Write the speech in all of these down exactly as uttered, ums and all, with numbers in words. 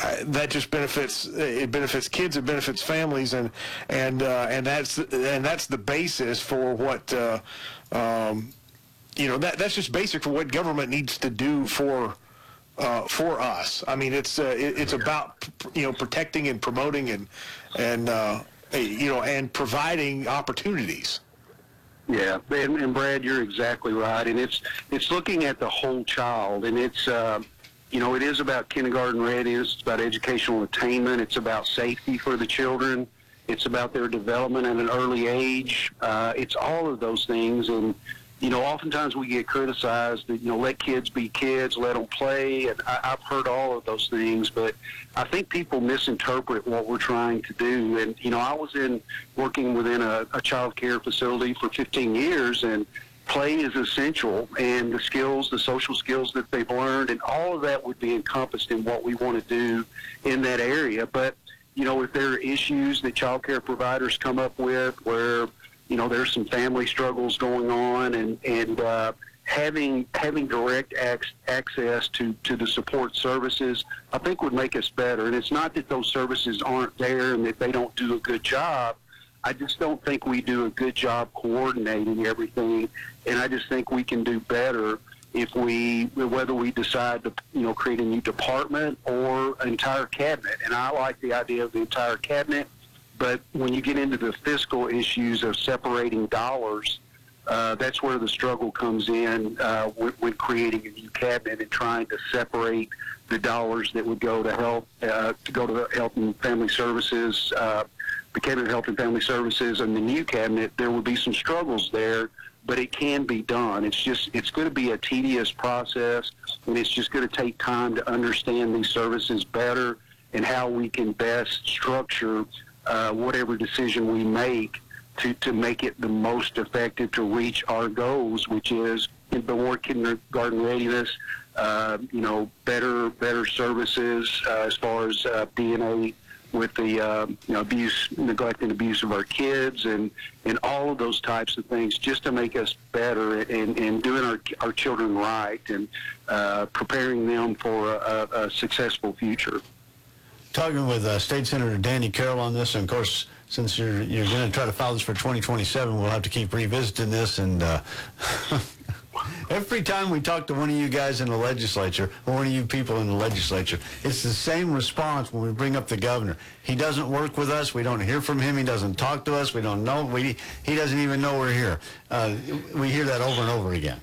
uh, that just benefits it benefits kids, it benefits families, and and uh, and that's and that's the basis for what uh, um, you know that that's just basic for what government needs to do for uh, for us. I mean, it's uh, it, it's about you know protecting and promoting and and uh, you know and providing opportunities. Yeah, and, and Brad, you're exactly right, and it's it's looking at the whole child, and it's uh, you know it is about kindergarten readiness, it's about educational attainment, it's about safety for the children, it's about their development at an early age. Uh, it's all of those things, and you know oftentimes we get criticized that you know let kids be kids, let them play, and I, I've heard all of those things, but I think people misinterpret what we're trying to do. And you know I was in working within a, a child care facility for fifteen years, and play is essential, and the skills, the social skills that they've learned, and all of that would be encompassed in what we want to do in that area. But you know if there are issues that child care providers come up with where you know there's some family struggles going on, and and uh, having having direct ac- access to, to the support services, I think would make us better. And it's not that those services aren't there and that they don't do a good job. I just don't think we do a good job coordinating everything, and I just think we can do better if we, whether we decide to, you know, create a new department or an entire cabinet. And I like the idea of the entire cabinet, but when you get into the fiscal issues of separating dollars, Uh, that's where the struggle comes in uh, when, when creating a new cabinet and trying to separate the dollars that would go to health, uh, to go to the Health and Family Services, uh, the cabinet of Health and Family Services, and the new cabinet. There would be some struggles there, but it can be done. It's just it's going to be a tedious process, and it's just going to take time to understand these services better and how we can best structure uh, whatever decision we make to, to make it the most effective to reach our goals, which is the more kindergarten readiness, uh, you know, better better services uh, as far as uh, D N A with the uh, you know, abuse, neglect and abuse of our kids, and, and all of those types of things, just to make us better and, and doing our, our children right and uh, preparing them for a, a successful future. Talking with uh, State Senator Danny Carroll on this, and of course, since you're you're going to try to file this for twenty twenty-seven, we'll have to keep revisiting this. And uh, every time we talk to one of you guys in the legislature, or one of you people in the legislature, it's the same response when we bring up the governor. He doesn't work with us. We don't hear from him. He doesn't talk to us. We don't know. We he doesn't even know we're here. Uh, we hear that over and over again.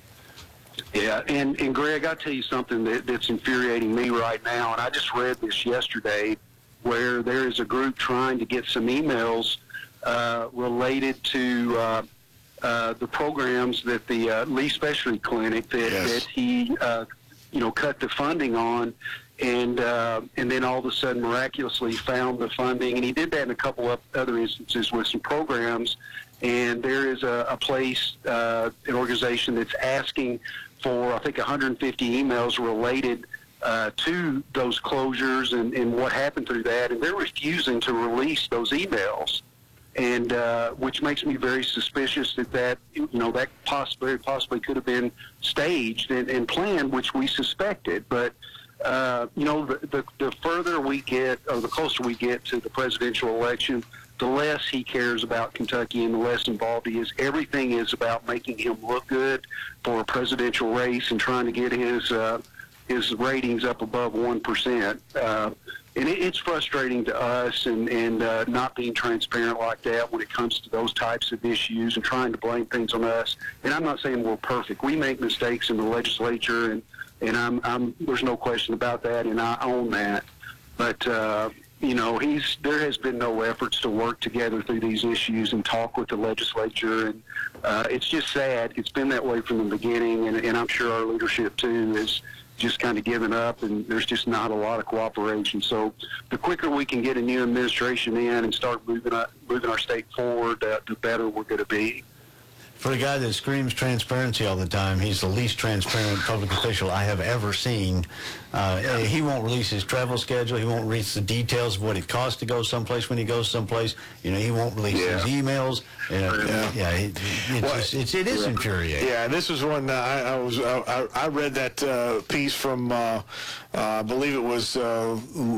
Yeah, and, and Greg, I'll tell you something that, that's infuriating me right now, and I just read this yesterday, where there is a group trying to get some emails uh, related to uh, uh, the programs that the uh, Lee Specialty Clinic that, yes. that he, uh, you know, cut the funding on, and uh, and then all of a sudden miraculously found the funding, and he did that in a couple of other instances with some programs. And there is a, a place, uh, an organization that's asking for, I think, one hundred fifty emails related uh, to those closures and, and what happened through that, and they're refusing to release those emails, and uh, which makes me very suspicious that that you know that possibly possibly could have been staged and, and planned, which we suspected. But uh, you know, the, the the further we get, or the closer we get to the presidential election, the less he cares about Kentucky and the less involved he is. Everything is about making him look good for a presidential race and trying to get his uh, his ratings up above one percent. Uh, and it, it's frustrating to us, and, and uh, not being transparent like that when it comes to those types of issues and trying to blame things on us. And I'm not saying we're perfect. We make mistakes in the legislature, and, and I'm, I'm, there's no question about that, and I own that. But, uh, you know, he's there has been no efforts to work together through these issues and talk with the legislature, and uh, it's just sad. It's been that way from the beginning, and, and I'm sure our leadership too is just kind of given up, and there's just not a lot of cooperation. So the quicker we can get a new administration in and start moving uh, moving our state forward, uh, the better we're going to be. For a guy that screams transparency all the time, he's the least transparent public official I have ever seen. Uh, he won't release his travel schedule. He won't release the details of what it costs to go someplace when he goes someplace. You know, he won't release yeah. his emails. You know, yeah, yeah it, it's well, just, it's, it is yeah. infuriating. Yeah, this is one uh, I, I was I, I read that uh, piece from uh, uh, I believe it was. Uh,